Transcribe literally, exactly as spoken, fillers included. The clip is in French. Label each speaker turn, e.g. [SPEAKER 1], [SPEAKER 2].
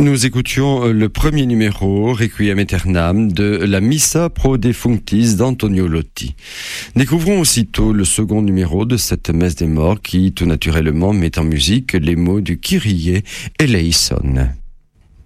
[SPEAKER 1] Nous écoutions le premier numéro, Requiem Aeternam, de la Missa Pro Defunctis d'Antonio Lotti. Découvrons aussitôt le second numéro de cette messe des morts qui, tout naturellement, met en musique les mots du Kyrie eleison.